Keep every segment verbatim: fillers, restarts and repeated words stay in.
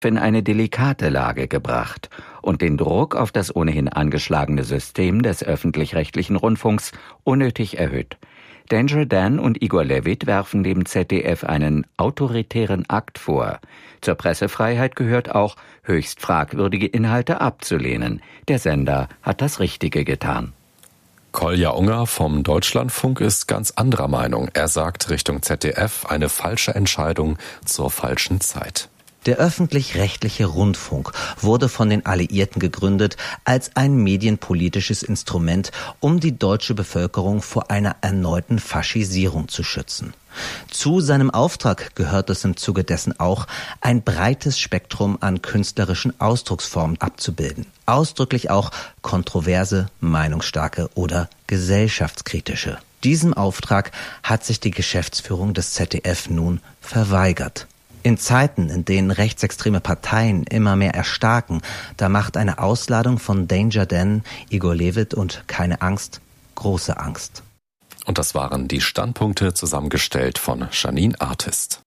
in eine delikate Lage gebracht und den Druck auf das ohnehin angeschlagene System des öffentlich-rechtlichen Rundfunks unnötig erhöht. Danger Dan und Igor Levit werfen dem Z D F einen autoritären Akt vor. Zur Pressefreiheit gehört auch, höchst fragwürdige Inhalte abzulehnen. Der Sender hat das Richtige getan. Kolja Unger vom Deutschlandfunk ist ganz anderer Meinung. Er sagt Richtung Z D F eine falsche Entscheidung zur falschen Zeit. Der öffentlich-rechtliche Rundfunk wurde von den Alliierten gegründet als ein medienpolitisches Instrument, um die deutsche Bevölkerung vor einer erneuten Faschisierung zu schützen. Zu seinem Auftrag gehört es im Zuge dessen auch, ein breites Spektrum an künstlerischen Ausdrucksformen abzubilden. Ausdrücklich auch kontroverse, meinungsstarke oder gesellschaftskritische. Diesem Auftrag hat sich die Geschäftsführung des Z D F nun verweigert. In Zeiten, in denen rechtsextreme Parteien immer mehr erstarken, da macht eine Ausladung von Danger Dan, Igor Levit und Keine Angst große Angst. Und das waren die Standpunkte, zusammengestellt von Janine Artist.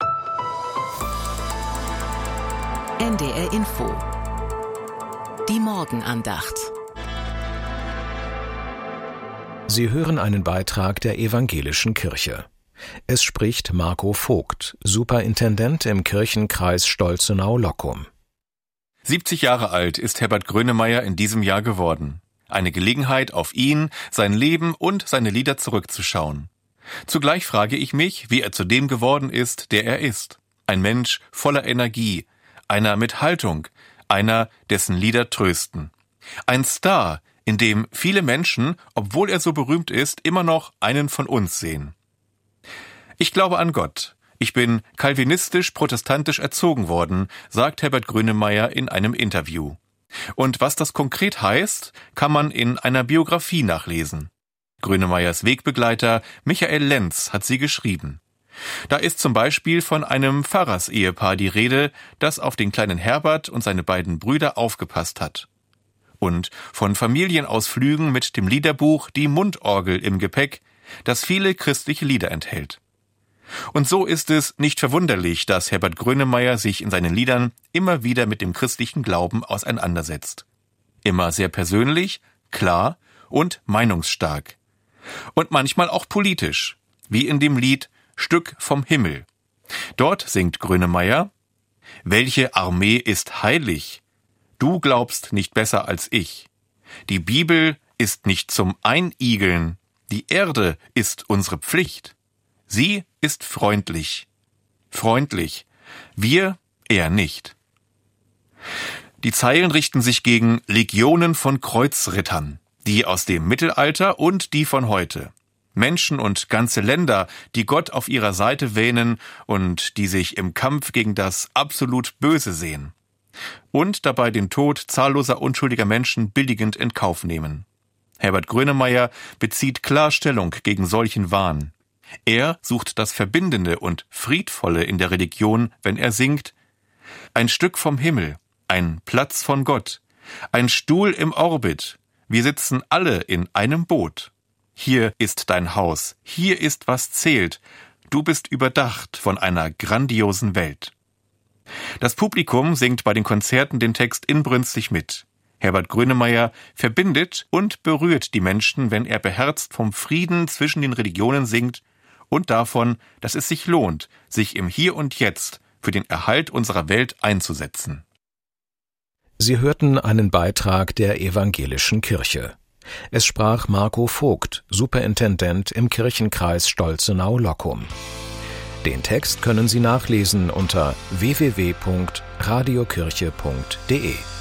N D R Info. Die Morgenandacht. Sie hören einen Beitrag der Evangelischen Kirche. Es spricht Marco Vogt, Superintendent im Kirchenkreis Stolzenau-Lockum. siebzig Jahre alt ist Herbert Grönemeyer in diesem Jahr geworden. Eine Gelegenheit, auf ihn, sein Leben und seine Lieder zurückzuschauen. Zugleich frage ich mich, wie er zu dem geworden ist, der er ist. Ein Mensch voller Energie, einer mit Haltung, einer, dessen Lieder trösten. Ein Star, in dem viele Menschen, obwohl er so berühmt ist, immer noch einen von uns sehen. Ich glaube an Gott. Ich bin kalvinistisch-protestantisch erzogen worden, sagt Herbert Grönemeyer in einem Interview. Und was das konkret heißt, kann man in einer Biografie nachlesen. Grönemeyers Wegbegleiter Michael Lenz hat sie geschrieben. Da ist zum Beispiel von einem Pfarrersehepaar die Rede, das auf den kleinen Herbert und seine beiden Brüder aufgepasst hat. Und von Familienausflügen mit dem Liederbuch Die Mundorgel im Gepäck, das viele christliche Lieder enthält. Und so ist es nicht verwunderlich, dass Herbert Grönemeyer sich in seinen Liedern immer wieder mit dem christlichen Glauben auseinandersetzt. Immer sehr persönlich, klar und meinungsstark. Und manchmal auch politisch, wie in dem Lied Stück vom Himmel. Dort singt Grönemeyer: Welche Armee ist heilig? Du glaubst nicht besser als ich. Die Bibel ist nicht zum Einigeln, die Erde ist unsere Pflicht. Sie ist freundlich. Freundlich. Wir eher nicht. Die Zeilen richten sich gegen Legionen von Kreuzrittern, die aus dem Mittelalter und die von heute. Menschen und ganze Länder, die Gott auf ihrer Seite wähnen und die sich im Kampf gegen das absolut Böse sehen. Und dabei den Tod zahlloser unschuldiger Menschen billigend in Kauf nehmen. Herbert Grönemeyer bezieht klar Stellung gegen solchen Wahn. Er sucht das Verbindende und Friedvolle in der Religion, wenn er singt: Ein Stück vom Himmel, ein Platz von Gott, ein Stuhl im Orbit, wir sitzen alle in einem Boot. Hier ist dein Haus, hier ist was zählt, du bist überdacht von einer grandiosen Welt. Das Publikum singt bei den Konzerten den Text inbrünstig mit. Herbert Grönemeyer verbindet und berührt die Menschen, wenn er beherzt vom Frieden zwischen den Religionen singt und davon, dass es sich lohnt, sich im Hier und Jetzt für den Erhalt unserer Welt einzusetzen. Sie hörten einen Beitrag der Evangelischen Kirche. Es sprach Marco Vogt, Superintendent im Kirchenkreis Stolzenau-Lockum. Den Text können Sie nachlesen unter w w w punkt radiokirche punkt d e.